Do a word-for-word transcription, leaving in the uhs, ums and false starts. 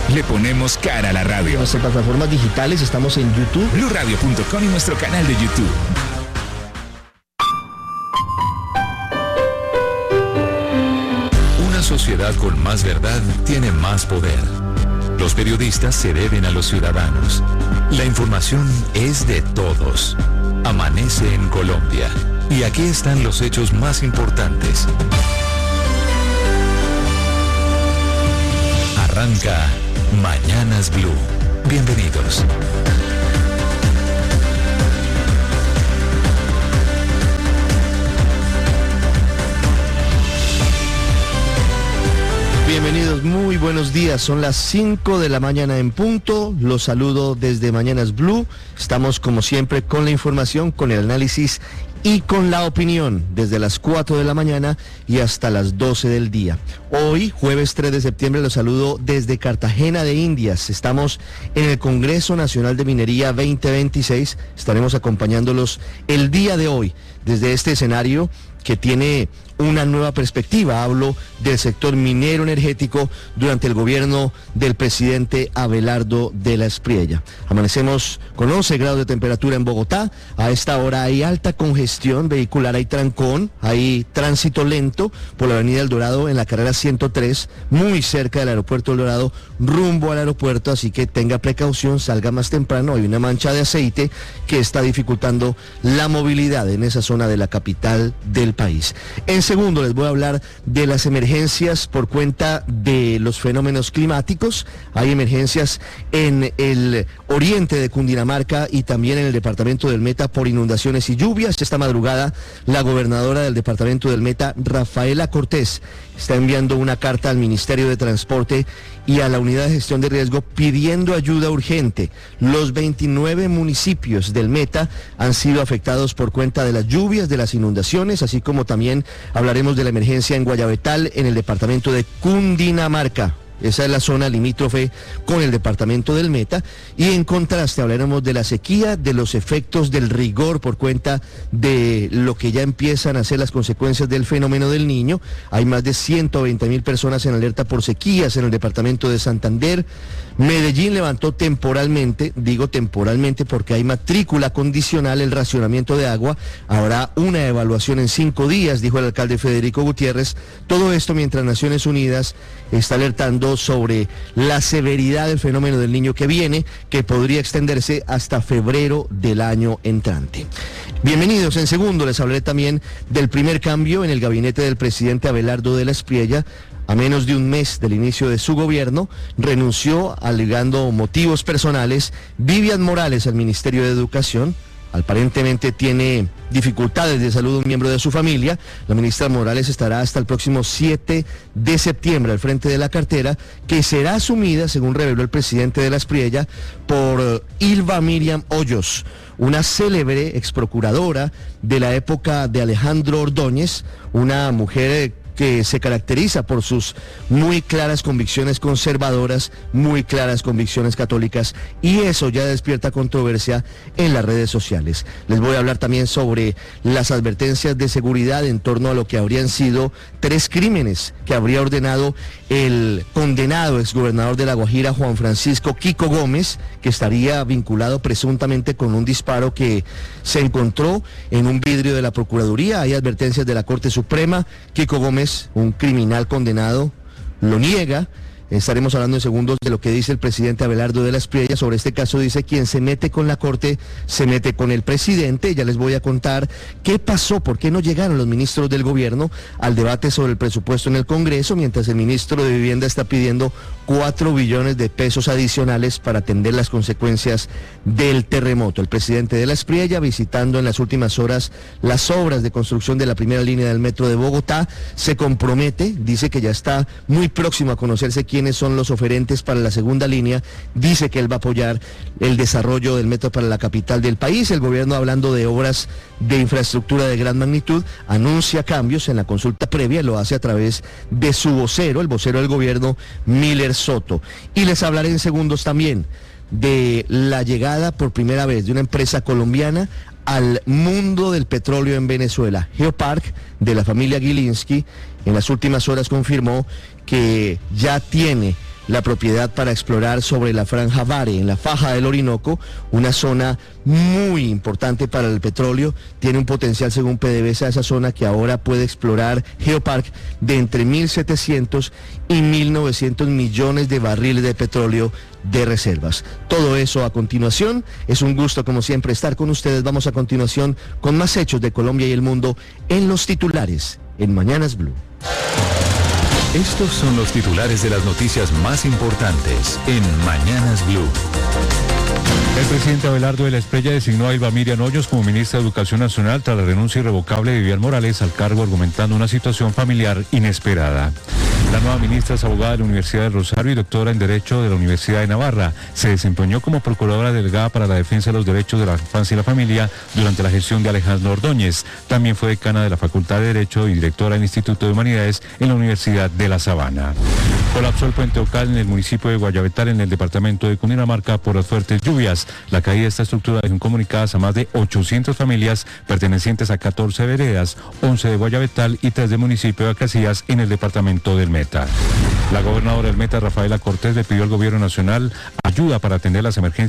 Le ponemos cara a la radio. En nuestras plataformas digitales estamos en YouTube, blue radio punto com y nuestro canal de YouTube. Una sociedad con más verdad tiene más poder. Los periodistas se deben a los ciudadanos. La información es de todos. Amanece en Colombia. Y aquí están los hechos más importantes. Arranca Mañanas Blue. Bienvenidos. Bienvenidos, muy buenos días. Son las cinco de la mañana en punto. Los saludo desde Mañanas Blue. Estamos como siempre con la información, con el análisis y con la opinión desde las cuatro de la mañana y hasta las doce del día. Hoy, jueves tres de septiembre, los saludo desde Cartagena de Indias. Estamos en el Congreso Nacional de Minería veinte veintiséis. Estaremos acompañándolos el día de hoy desde este escenario que tiene una nueva perspectiva. Hablo del sector minero energético durante el gobierno del presidente Abelardo de la Espriella. Amanecemos con once grados de temperatura en Bogotá. A esta hora hay alta congestión vehicular, hay trancón, hay tránsito lento por la avenida El Dorado en la carrera ciento tres, muy cerca del aeropuerto El Dorado, rumbo al aeropuerto, así que tenga precaución, salga más temprano. Hay una mancha de aceite que está dificultando la movilidad en esa zona de la capital del país. En segundo, les voy a hablar de las emergencias por cuenta de los fenómenos climáticos. Hay emergencias en el oriente de Cundinamarca y también en el departamento del Meta por inundaciones y lluvias. Esta madrugada, la gobernadora del departamento del Meta, Rafaela Cortés, está enviando una carta al Ministerio de Transporte y a la Unidad de Gestión de Riesgo pidiendo ayuda urgente. Los veintinueve municipios del Meta han sido afectados por cuenta de las lluvias, de las inundaciones, así como también hablaremos de la emergencia en Guayabetal, en el departamento de Cundinamarca. Esa es la zona limítrofe con el departamento del Meta. Y en contraste hablaremos de la sequía, de los efectos del rigor por cuenta de lo que ya empiezan a ser las consecuencias del fenómeno del Niño. Hay más de ciento veinte mil personas en alerta por sequías en el departamento de Santander. Medellín levantó temporalmente, digo temporalmente porque hay matrícula condicional, el racionamiento de agua. Habrá una evaluación en cinco días, dijo el alcalde Federico Gutiérrez. Todo esto mientras Naciones Unidas está alertando sobre la severidad del fenómeno del Niño que viene, que podría extenderse hasta febrero del año entrante. Bienvenidos. En segundo, les hablaré también del primer cambio en el gabinete del presidente Abelardo de la Espriella. A menos de un mes del inicio de su gobierno, renunció alegando motivos personales Vivian Morales al Ministerio de Educación. Aparentemente tiene dificultades de salud un miembro de su familia. La ministra Morales estará hasta el próximo siete de septiembre al frente de la cartera, que será asumida, según reveló el presidente de la Espriella, por Ilva Miriam Hoyos, una célebre exprocuradora de la época de Alejandro Ordóñez, una mujer que se caracteriza por sus muy claras convicciones conservadoras, muy claras convicciones católicas, y eso ya despierta controversia en las redes sociales. Les voy a hablar también sobre las advertencias de seguridad en torno a lo que habrían sido tres crímenes que habría ordenado el condenado exgobernador de La Guajira, Juan Francisco Kiko Gómez, que estaría vinculado presuntamente con un disparo que se encontró en un vidrio de la Procuraduría. Hay advertencias de la Corte Suprema. Kiko Gómez, un criminal condenado, lo niega. Estaremos hablando en segundos de lo que dice el presidente Abelardo de la Espriella sobre este caso. Dice: quien se mete con la Corte, se mete con el presidente. Ya les voy a contar qué pasó, por qué no llegaron los ministros del gobierno al debate sobre el presupuesto en el Congreso, mientras el ministro de Vivienda está pidiendo cuatro billones de pesos adicionales para atender las consecuencias del terremoto. El presidente de la Espriella, visitando en las últimas horas las obras de construcción de la primera línea del metro de Bogotá, se compromete, dice que ya está muy próximo a conocerse quién quiénes son los oferentes para la segunda línea. Dice que él va a apoyar el desarrollo del metro para la capital del país. El gobierno, hablando de obras de infraestructura de gran magnitud, anuncia cambios en la consulta previa, lo hace a través de su vocero, el vocero del gobierno, Miller Soto. Y les hablaré en segundos también de la llegada por primera vez de una empresa colombiana al mundo del petróleo en Venezuela. Geopark, de la familia Gilinski, en las últimas horas confirmó que ya tiene la propiedad para explorar sobre la Franja Vare, en la faja del Orinoco, una zona muy importante para el petróleo. Tiene un potencial, según PDVSA, esa zona que ahora puede explorar Geopark de entre mil setecientos y mil novecientos millones de barriles de petróleo de reservas. Todo eso a continuación. Es un gusto, como siempre, estar con ustedes. Vamos a continuación con más hechos de Colombia y el mundo en los titulares en Mañanas Blue. Estos son los titulares de las noticias más importantes en Mañanas Blue. El presidente Abelardo de la Espriella designó a Ilva Miriam Hoyos como ministra de Educación Nacional tras la renuncia irrevocable de Vivian Morales al cargo, argumentando una situación familiar inesperada. La nueva ministra es abogada de la Universidad del Rosario y doctora en Derecho de la Universidad de Navarra. Se desempeñó como procuradora delegada para la defensa de los derechos de la infancia y la familia durante la gestión de Alejandro Ordóñez. También fue decana de la Facultad de Derecho y directora del Instituto de Humanidades en la Universidad de La Sabana. Colapsó el puente Ocal en el municipio de Guayabetal, en el departamento de Cundinamarca, por las fuertes lluvias. La caída de esta estructura dejó comunicadas a más de ochocientas familias pertenecientes a catorce veredas, once de Guayabetal y tres del municipio de Acacías, en el departamento del Meta. La gobernadora del Meta, Rafaela Cortés, le pidió al gobierno nacional ayuda para atender las emergencias